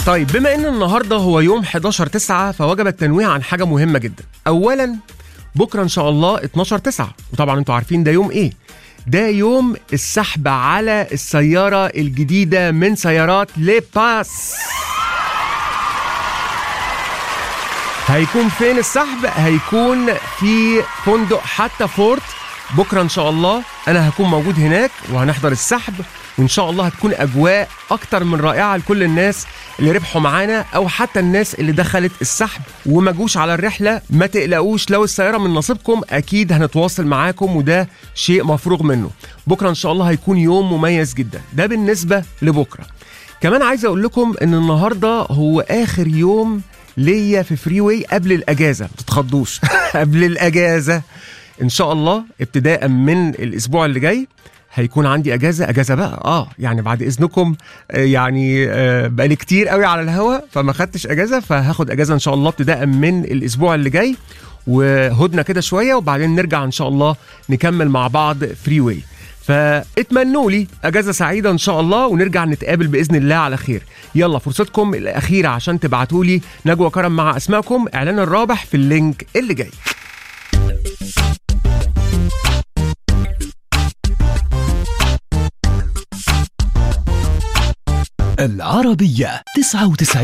طيب بما ان النهارده هو يوم 11/9 فوجب التنويه عن حاجه مهمه جدا. اولا بكره ان شاء الله 12/9، وطبعا انتوا عارفين ده يوم ايه؟ ده يوم السحب على السياره الجديده من سيارات ليباس. هيكون فين السحب؟ هيكون في فندق حتى فورت. بكره ان شاء الله انا هكون موجود هناك وهنحضر السحب، وان شاء الله هتكون اجواء اكتر من رائعه لكل الناس اللي ربحوا معانا او حتى الناس اللي دخلت السحب وما جوش على الرحله. ما تقلقوش، لو السياره من نصيبكم اكيد هنتواصل معاكم، وده شيء مفروغ منه. بكره ان شاء الله هيكون يوم مميز جدا. ده بالنسبه لبكره. كمان عايز اقول لكم ان النهارده هو اخر يوم ليا في فريوي قبل الاجازه، ما تتخضوش. قبل الاجازه ان شاء الله ابتداء من الاسبوع اللي جاي هيكون عندي اجازه بقى. يعني بعد اذنكم، يعني بقالي كتير قوي على الهوا فما خدتش اجازه، فهاخد اجازه ان شاء الله ابتداء من الاسبوع اللي جاي، وهدنا كده شويه وبعدين نرجع ان شاء الله نكمل مع بعض فريوي. فاتمنوا لي اجازه سعيده ان شاء الله، ونرجع نتقابل باذن الله على خير. يلا فرصتكم الاخيره عشان تبعتوا لي نجوى كرم مع اسمائكم، اعلان الرابح في اللينك اللي جاي. العربية 99.